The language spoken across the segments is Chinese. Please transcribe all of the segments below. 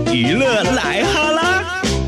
娱乐来哈啦。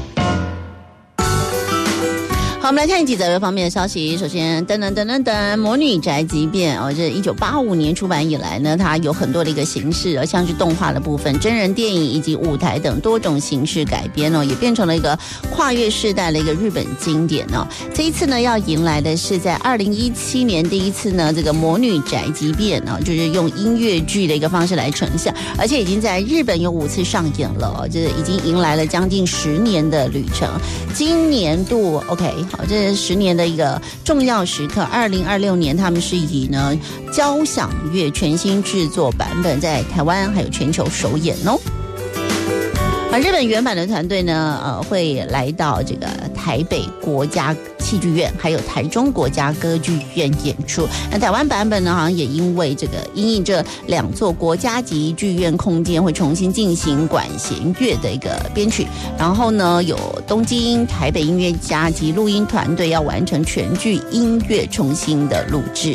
好，我们来看几则方面的消息。首先，《魔女宅急便》这1985年出版以来呢，它有很多的一个形式，像是动画的部分、真人电影以及舞台等多种形式改编也变成了一个跨越世代的一个日本经典这一次呢，要迎来的是在2017年第一次呢，这个《魔女宅急便》就是用音乐剧的一个方式来呈现，而且已经在日本有5次上演了，就是已经迎来了将近10年的旅程。今年度 OK。好，这是10年的一个重要时刻。2026年，他们是以呢交响乐全新制作版本在台湾还有全球首演日本原版的团队呢，会来到这个台北国家戏剧院，还有台中国家歌剧院演出。那台湾版本呢，好像也因为因应这2座国家级剧院空间会重新进行管弦乐的一个编曲，然后呢，有东京、台北音乐家及录音团队要完成全剧音乐重新的录制。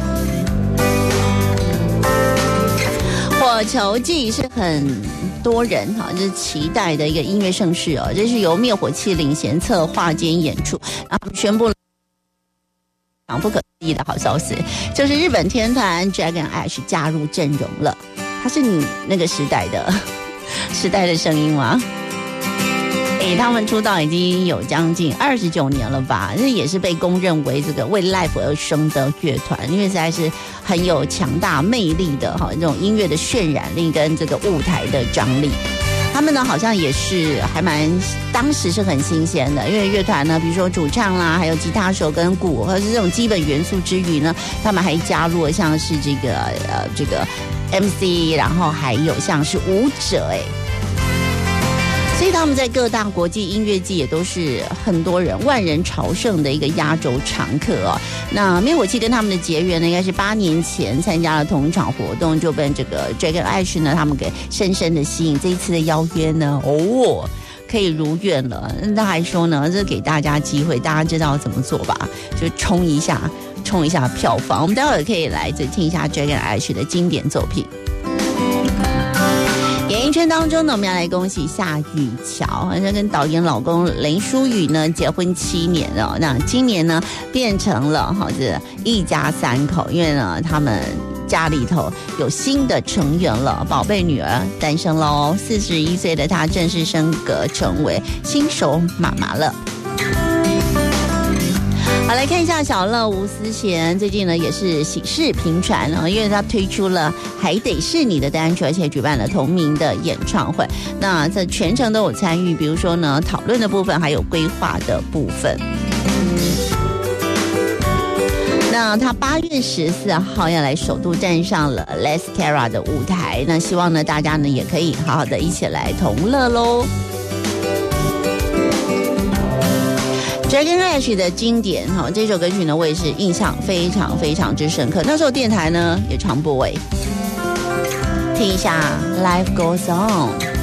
火球季是很多人就是期待的一个音乐盛事这是由灭火器领衔策划兼演出，然后宣布了不可思议的好消息，就是日本天团 Dragon Ash 加入阵容了。他是你那个时代的声音吗？他们出道已经有将近29年了吧，这也是被公认为这个为 live 而生的乐团，因为实在是很有强大魅力的这种音乐的渲染力跟这个舞台的张力。他们呢好像也是还当时是很新鲜的，因为乐团呢，比如说主唱啦，还有吉他手跟鼓，或者是这种基本元素之余呢，他们还加入了像是这个 MC， 然后还有像是舞者所以他们在各大国际音乐季也都是很多人万人朝圣的一个压轴常客那灭火器跟他们的结缘呢，应该是8年前参加了同一场活动，就被这个 Dragon Ash 呢他们给深深的吸引。这一次的邀约呢，可以如愿了。那还说呢，这给大家机会，大家知道怎么做吧？就冲一下票房。我们待会儿可以来听一下 Dragon Ash 的经典作品。演艺圈当中呢，我们要来恭喜夏雨乔，她跟导演老公林书宇呢结婚7年了。那今年呢变成了这一家3口，因为呢他们家里头有新的成员了，宝贝女儿诞生喽。41岁的她正式升格成为新手妈妈了。好，来看一下小乐吴思贤，最近呢也是喜事频传因为他推出了还得是你的单曲，而且举办了同名的演唱会。那这全程都有参与，比如说呢讨论的部分，还有规划的部分。那他8月14号要来首度站上了 Les Terra 的舞台，那希望呢大家呢也可以好好的一起来同乐咯。Dragon Ash 的经典这首歌曲呢，我也是印象非常非常之深刻。那时候电台呢也常播听一下 Life Goes On。